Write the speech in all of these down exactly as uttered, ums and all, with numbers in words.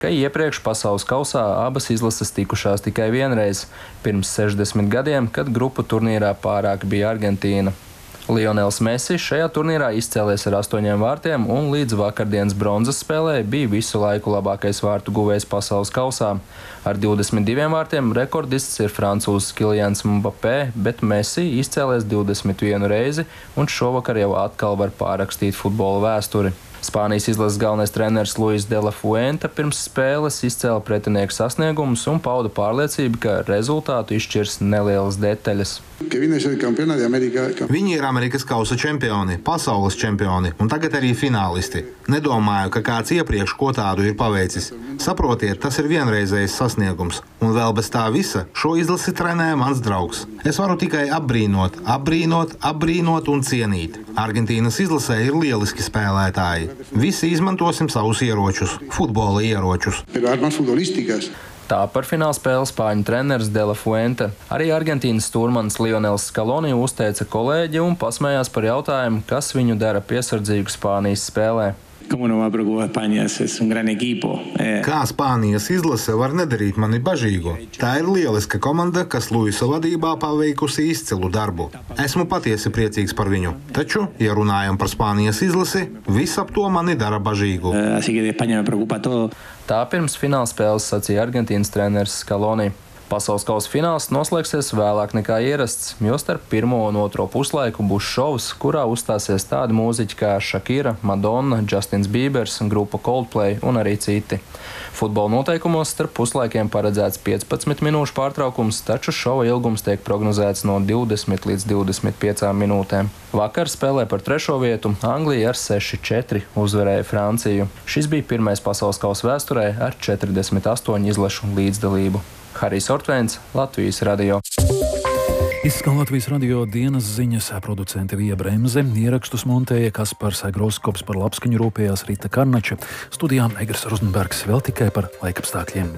ka iepriekš pasaules kausā abas izlases tikušās tikai vienreiz, pirms sešdesmit gadiem, kad grupu turnīrā pārāk bija Argentīna. Lionels Messi šajā turnīrā izcēlies ar astoņiem vārtiem un līdz vakardienas bronzas spēlē bija visu laiku labākais vārtu guvējs pasaules kausā. Ar divdesmit diviem vārtiem rekordists ir francūzs Kylians Mbappé, bet Messi izcēlies divdesmit vienu reizi un šovakar jau atkal var pārrakstīt futbola vēsturi. Spānijas izlases galvenais treneris Luis de la Fuente pirms spēles izcēla pretinieku sasniegumus un pauda pārliecību, ka rezultātu izšķirs nelielas detaļas. Viņi ir Amerikas kausa čempioni, pasaules čempioni un tagad arī finālisti. Nedomāju, ka kāds iepriekš ko tādu ir paveicis. Saprotiet, tas ir vienreizējs sasniegums. Un vēl bez tā visa šo izlasi trenē mans draugs. Es varu tikai apbrīnot, apbrīnot, apbrīnot un cienīt. Argentīnas izlasē ir lieliski spēlētāji. Visi izmantosim savus ieročus, futbola ieročus. Tā par finālspēli spāņu treneris de la Fuente. Arī Argentīnas stūrmanis Lionels Scaloni uzteica kolēģi un pasmējās par jautājumu, kas viņu dara piesardzīgu Spānijas spēlē. Kā Spānijas izlase var nedarīt mani bažīgu? Tā ir lieliska komanda, kas Luisa vadībā paveikusi izcilu darbu. Esmu patiesi priecīgs par viņu. Taču, ja runājam par Spānijas izlasi, viss ap to mani dara bažīgu. Tā pirms finālspēles sacīja Argentīnas treneris Scaloni. Pasaules kausa fināls noslēgsies vēlāk nekā ierasts, jo starp pirmo un otro puslaiku būs šovs, kurā uzstāsies tādi mūziķi kā Shakira, Madonna, Justins Biebers, grupa Coldplay un arī citi. Futbola noteikumos starp puslaikiem paredzēts piecpadsmit minūšu pārtraukums, taču šova ilgums tiek prognozēts no divdesmit līdz divdesmit piecām minūtēm. Vakar spēlē par trešo vietu Anglija ar seši četri uzvarēja Franciju. Šis bija pirmais pasaules kausa vēsturē ar četrdesmit astoņu izlašu līdzdalību. Harijs Ortvēns, Latvijas radio. Izskan Latvijas radio dienas ziņas, producente Vija Bremze, ierakstus montēja Kaspars Groskops, par labskaņu rūpējās Rita Karnača, studijā Egers Rozenbergs, vēl tikai par laikapstākļiem.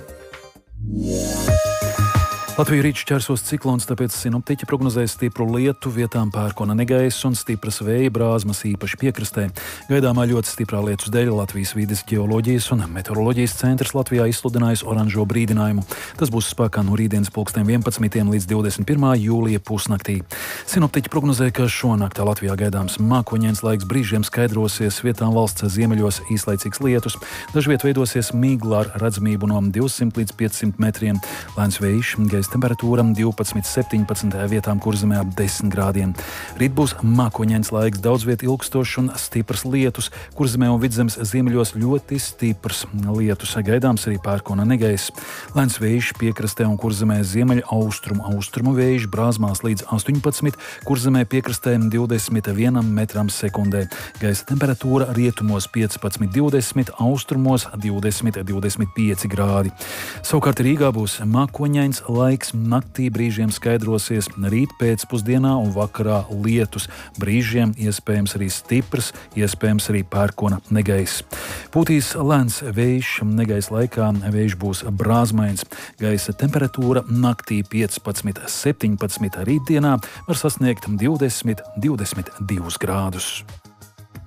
Latviju rīt šķērsos ciklons, tāpēc sinoptiķi prognozē stipru lietu, vietām pērkona negaiss un stipras vēja brāzmas īpaši piekrastē. Gaidāmā ļoti stiprā lietus dēļ Latvijas vides ģeoloģijas un meteoroloģijas centrs Latvijā izsludinājis oranžo brīdinājumu. Tas būs spēkā no rītdienas pulkstiem vienpadsmitiem līdz divdesmit pirmā jūlija pusnaktī. Sinoptiķi prognozē, ka šonaktā Latvijā gaidāms mākoņains laiks, brīžiem skaidrosies, vietām valsts ziemeļos īslaicīgs lietus. Dažviet veidosies migla ar redzamību no divsimt līdz piecsimt metriem. Lēns vējš, temperatūra divpadsmit septiņpadsmit, vietām Kurzemē ap desmit grādiem. Rīt būs mākoņains laiks, daudz viet ilgstošs un stiprs lietus. Kurzemē un Vidzemes ziemeļos ļoti stiprs lietus. Gaidāms arī pērkona negaiss. Lēns vējš piekrastē un Kurzemē ziemeļa austrumu austrumu vējš brāzmās līdz astoņpadsmit, Kurzemē piekrastē divdesmit vienam metram sekundē. Gaisa temperatūra rietumos piecpadsmit divdesmit, austrumos divdesmit divdesmit pieci grādi. Savukārt Rīgā būs mākoņains laiks. Naktī brīžiem skaidrosies, rīt pēcpusdienā un vakarā lietus. Brīžiem iespējams arī stiprs, iespējams arī pērkona negaiss. Pūtīs lēns vējš, negaisa laikā vējš būs brāzmains. Gaisa temperatūra naktī piecpadsmit septiņpadsmit, rītdienā var sasniegt divdesmit divdesmit divus grādus.